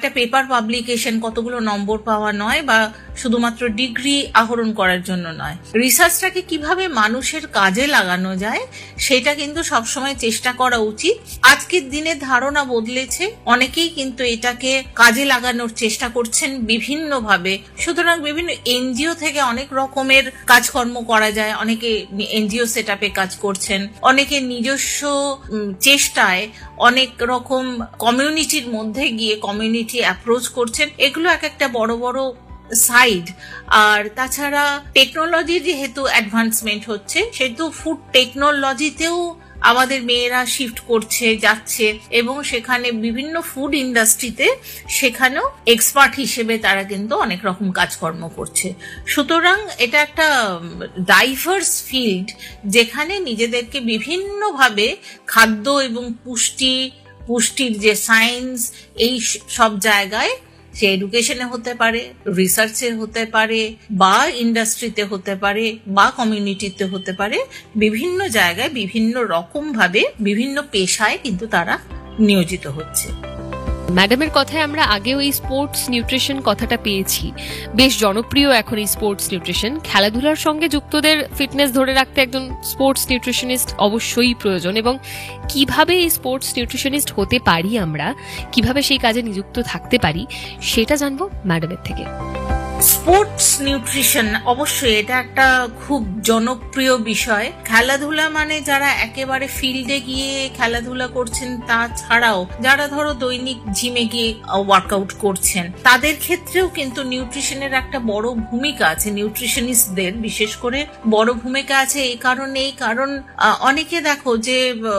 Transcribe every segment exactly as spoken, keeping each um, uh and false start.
একটা paper publication কতগুলো নম্বর পাওয়া নয়, বা শুধুমাত্র ডিগ্রি আহরণ করার জন্য নয়। রিসার্চটাকে কিভাবে মানুষের কাজে লাগানো যায় সেটা কিন্তু সবসময় চেষ্টা করা উচিত। আজকের দিনে ধারণা বদলেছে, অনেকেই কিন্তু এটাকে কাজে লাগানোর চেষ্টা করছেন বিভিন্নভাবে। সুতরাং বিভিন্ন এনজিও থেকে অনেক রকমের কাজকর্ম করা যায়, অনেকে এনজিও সেট আপে কাজ করছেন, অনেকে নিজস্ব চেষ্টায় অনেক রকম কমিউনিটির মধ্যে গিয়ে কমিউনিটি অ্যাপ্রোচ করছেন। এগুলো এক একটা বড় বড় সাইড। আর তাছাড়া টেকনোলজি যেহেতু অ্যাডভান্সমেন্ট হচ্ছে, সেহেতু ফুড টেকনোলজিতেও আমাদের মেয়েরা শিফট করছে, যাচ্ছে, এবং সেখানে বিভিন্ন ফুড ইন্ডাস্ট্রিতে সেখানেও এক্সপার্ট হিসেবে তারা কিন্তু অনেক রকম কাজকর্ম করছে। সুতরাং এটা একটা ডাইভার্স ফিল্ড, যেখানে নিজেদেরকে বিভিন্নভাবে খাদ্য এবং পুষ্টি পুষ্টির যে সায়েন্স, এই সব জায়গায়, সে এডুকেশনে হতে পারে, রিসার্চে হতে পারে, বা ইন্ডাস্ট্রিতে হতে পারে, বা কমিউনিটিতে হতে পারে, বিভিন্ন জায়গায় বিভিন্ন রকম ভাবে বিভিন্ন পেশায় কিন্তু তারা নিয়োজিত হচ্ছে। ম্যাডামের কথায় আমরা আগেও এই স্পোর্টস নিউট্রিশন কথাটা পেয়েছি। বেশ জনপ্রিয় এখন এই স্পোর্টস নিউট্রিশন। খেলাধুলার সঙ্গে যুক্তদের ফিটনেস ধরে রাখতে একজন স্পোর্টস নিউট্রিশনিস্ট অবশ্যই প্রয়োজন, এবং কিভাবে এই স্পোর্টস নিউট্রিশনিস্ট হতে পারি আমরা, কিভাবে সেই কাজে নিযুক্ত থাকতে পারি, সেটা জানবো ম্যাডামের থেকে। স্পোর্টস নিউট্রিশন অবশ্যই এটা একটা খুব জনপ্রিয় বিষয়। খেলাধুলা মানে যারা একেবারে ফিল্ডে গিয়ে খেলাধুলা করছেন, তা ছাড়াও যারা ধরো দৈনিক জিমে গিয়ে ওয়ার্কআউট করছেন, তাদের ক্ষেত্রেও কিন্তু নিউট্রিশনের একটা বড় ভূমিকা আছে। নিউট্রিশনিস্টদের বিশেষ করে বড় ভূমিকা আছে এই কারণে, এই কারণ অনেকে দেখো যে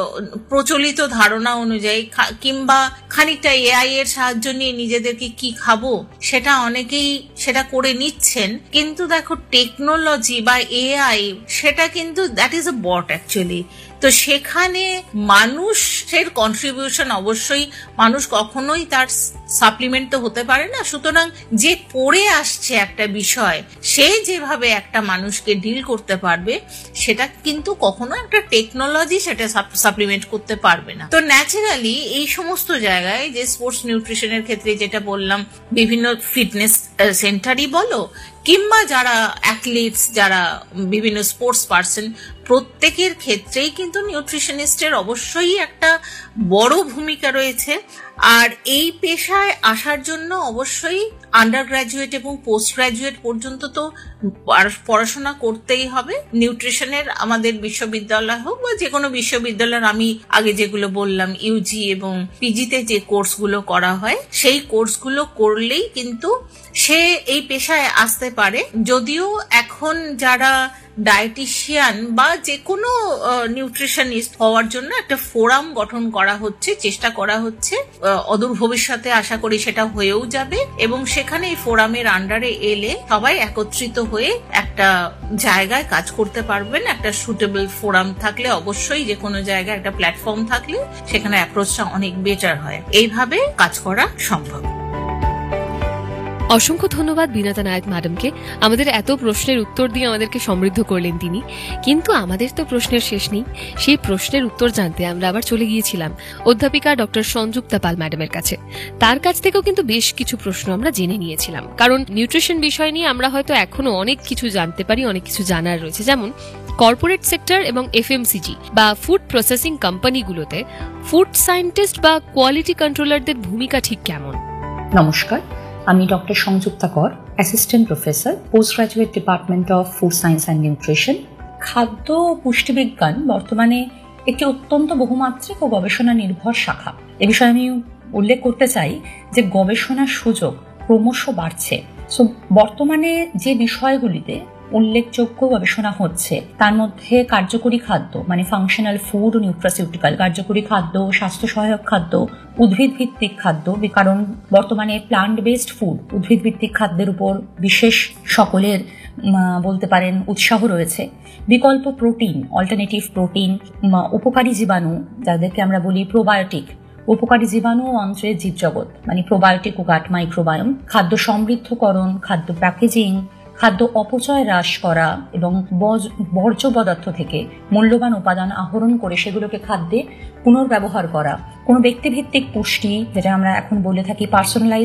প্রচলিত ধারণা অনুযায়ী কিংবা খানিকটা এআই এর সাহায্য নিয়ে নিজেদেরকে কি খাবো সেটা অনেকেই সেটা করে নিচ্ছেন, কিন্তু দেখো টেকনোলজি বা এআই সেটা কিন্তু that is a bot actually. তো সেখানে মানুষের কন্ট্রিবিউশন অবশ্যই, মানুষ কখনোই তার সাপ্লিমেন্ট তো হতে পারে না। সুতরাং যে পড়ে আসছে একটা বিষয়, সে যেভাবে একটা মানুষকে ডিল করতে পারবে, সেটা কিন্তু কখনো একটা টেকনোলজি সেটা সাপ্লিমেন্ট করতে পারবে না। তো ন্যাচারালি এই সমস্ত জায়গায় যে স্পোর্টস নিউট্রিশনের ক্ষেত্রে যেটা বললাম, বিভিন্ন ফিটনেস সেন্টারই বলো কিংবা যারা অ্যাথলিটস, যারা বিভিন্ন স্পোর্টস পার্সন, প্রত্যেকের ক্ষেত্রেই কিন্তু নিউট্রিশনিস্টের অবশ্যই একটা বড় ভূমিকা রয়েছে। আর এই পেশায় আসার জন্য অবশ্যই আন্ডার গ্রাজুয়েট এবং পোস্ট গ্রাজুয়েট পর্যন্ত তো পড়াশোনা করতেই হবে। নিউট্রিশনের আমাদের বিশ্ববিদ্যালয় হোক বা যে কোনো বিশ্ববিদ্যালয়ের, আমি আগে যেগুলো বললাম ইউজি এবং পিজিতে যে কোর্সগুলো করা হয়, সেই কোর্সগুলো করলেই কিন্তু সে এই পেশায় আসতে পারে। যদিও এখন যারা ডায়েটিশিয়ান বা যে কোনো নিউট্রিশনিস্ট হওয়ার জন্য একটা ফোরাম গঠন করা হচ্ছে, চেষ্টা করা হচ্ছে, অদূর ভবিষ্যতে আশা করি সেটা হয়েও যাবে, এবং সেখানে এই ফোরামের আন্ডারে এলে সবাই একত্রিত হয়ে একটা জায়গায় কাজ করতে পারবেন। একটা সুটেবল ফোরাম থাকলে, অবশ্যই যে কোনো জায়গায় একটা প্ল্যাটফর্ম থাকলে সেখানে অ্যাপ্রোচটা অনেক বেটার হয়। এইভাবে কাজ করা সম্ভব। অসংখ্য ধন্যবাদ বিনাতা নায়ক ম্যাডামকে। আমাদের এত প্রশ্নের উত্তর দিয়ে আমাদেরকে সমৃদ্ধ করলেন তিনি। কিন্তু আমাদের তো প্রশ্নের শেষ নেই। সেই প্রশ্নের উত্তর জানতে আমরা আবার চলে গিয়েছিলাম অধ্যাপিকা ডক্টর সংযুক্তা পাল ম্যাডামের কাছে। তার কাছ থেকেও কিন্তু বেশ কিছু প্রশ্ন আমরা জেনে নিয়েছিলাম, কারণ নিউট্রিশন বিষয় নিয়ে আমরা হয়তো এখনো অনেক কিছু জানতে পারি, অনেক কিছু জানার রয়েছে। যেমন কর্পোরেট সেক্টর এবং এফএমসিজি বা ফুড প্রসেসিং কোম্পানিগুলোতে ফুড সায়েন্টিস্ট বা কোয়ালিটি কন্ট্রোলারদের ভূমিকা ঠিক কেমন? নমস্কার, আমি ডক্টর সংযুক্তা কর, assistant professor, post graduate department of food science and nutrition. খাদ্য পুষ্টিবিজ্ঞান বর্তমানে একটি অত্যন্ত বহুমাত্রিক ও গবেষণা নির্ভর শাখা। এ বিষয়ে আমি উল্লেখ করতে চাই যে গবেষণার সুযোগ ক্রমশ বাড়ছে। সো বর্তমানে যে বিষয়গুলিতে উল্লেখযোগ্য গবেষণা হচ্ছে তার মধ্যে কার্যকরী খাদ্য মানে ফাংশনাল ফুড ও নিউট্রাসিউটিক্যাল, কার্যকরী খাদ্য, স্বাস্থ্য সহায়ক খাদ্য, উদ্ভিদ ভিত্তিক খাদ্য, কারণ বর্তমানে প্লান্ট বেসড ফুড, উদ্ভিদ ভিত্তিক খাদ্যের উপর বিশেষ সকলের বলতে পারেন উৎসাহ রয়েছে। বিকল্প প্রোটিন, অল্টারনেটিভ প্রোটিন, উপকারী জীবাণু যাদেরকে আমরা বলি প্রোবায়োটিক, উপকারী জীবাণু ও অন্ত্রের জীবজগৎ মানে প্রোবায়োটিক ও গাট মাইক্রোবায়োম, খাদ্য সমৃদ্ধকরণ, খাদ্য প্যাকেজিং, খাদ্য অপচয় হ্রাস করা এবং বর্জ্য পদার্থ থেকে মূল্যবান উপাদান আহরণ করে সেগুলোকে খাদ্যে পুনর্ব্যবহার করা, কোনো ব্যক্তিভিত্তিক পুষ্টি যেটা আমরা এখন বলে থাকি পার্সোনালাইজ